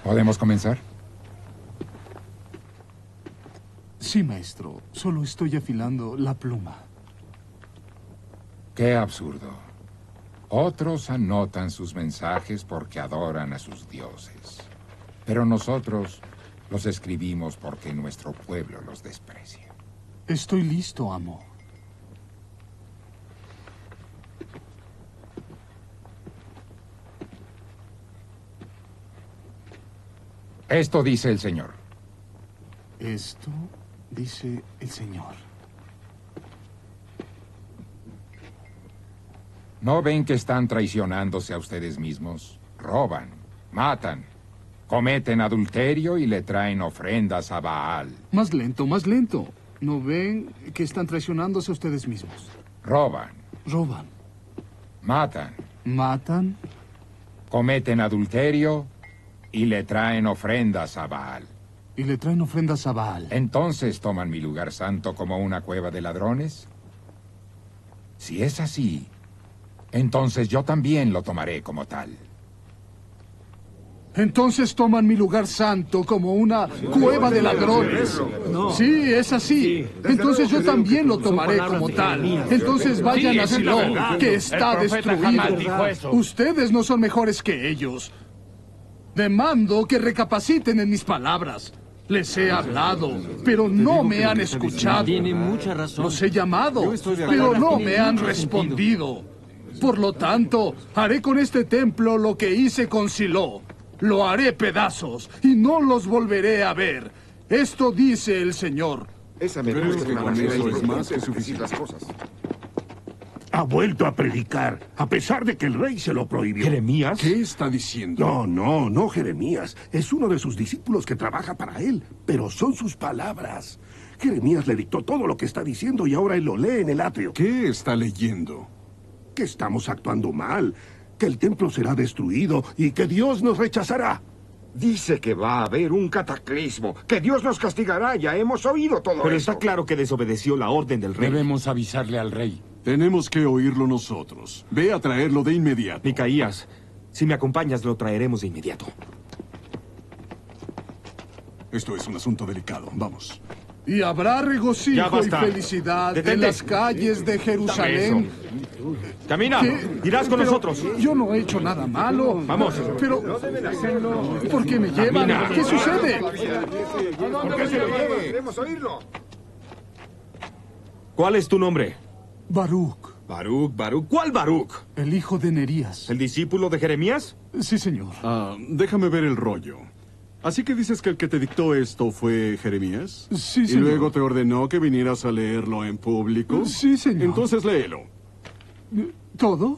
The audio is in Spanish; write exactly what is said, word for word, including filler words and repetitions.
¿Podemos comenzar? Sí, maestro. Solo estoy afilando la pluma. Qué absurdo. Otros anotan sus mensajes porque adoran a sus dioses. Pero nosotros los escribimos porque nuestro pueblo los desprecia. Estoy listo, amo. Esto dice el Señor. Esto dice el Señor. ¿No ven que están traicionándose a ustedes mismos? Roban, matan, cometen adulterio y le traen ofrendas a Baal. Más lento, más lento. ¿No ven que están traicionándose a ustedes mismos? Roban, Roban, matan, matan, cometen adulterio y le traen ofrendas a Baal. y le traen ofrendas a Baal. ¿Entonces toman mi lugar santo como una cueva de ladrones? Si es así, entonces yo también lo tomaré como tal. Entonces toman mi lugar santo como una cueva de ladrones. Sí, es así. Entonces yo también lo tomaré como tal. Entonces vayan a Silo, que está destruido. Ustedes no son mejores que ellos. Demando que recapaciten en mis palabras. Les he hablado, pero no me han escuchado. Tiene mucha razón. Los he llamado, pero no me han respondido. Por lo tanto, haré con este templo lo que hice con Silo. Lo haré pedazos y no los volveré a ver. Esto dice el Señor. Esa me parece que con eso es más que suficiente las cosas. Ha vuelto a predicar, a pesar de que el rey se lo prohibió. ¿Jeremías? ¿Qué está diciendo? No, no, no Jeremías. Es uno de sus discípulos que trabaja para él, pero son sus palabras. Jeremías le dictó todo lo que está diciendo y ahora él lo lee en el atrio. ¿Qué está leyendo? Que estamos actuando mal, que el templo será destruido y que Dios nos rechazará. Dice que va a haber un cataclismo, que Dios nos castigará. Ya hemos oído todo Pero eso. está claro que desobedeció la orden del rey. Debemos avisarle al rey. Tenemos que oírlo nosotros. Ve a traerlo de inmediato. Micaías, si me acompañas, lo traeremos de inmediato. Esto es un asunto delicado. Vamos. Y habrá Ya regocijo y basta. felicidad en Detente. las calles de Jerusalén. Camina, ¿Qué? irás con Pero nosotros. Yo no he hecho nada malo. Vamos. Pero, ¿por qué me llevan? Camina. ¿Qué sucede? Queremos oírlo. ¿Cuál es tu nombre? Baruch, Baruch, Baruch. ¿Cuál Baruch? el hijo de Nerías. ¿El discípulo de Jeremías? Sí, señor. Ah, déjame ver el rollo. Así que dices que el que te dictó esto fue Jeremías. Sí, ¿Y señor. luego te ordenó que vinieras a leerlo en público? Sí, señor. Entonces léelo. ¿Todo?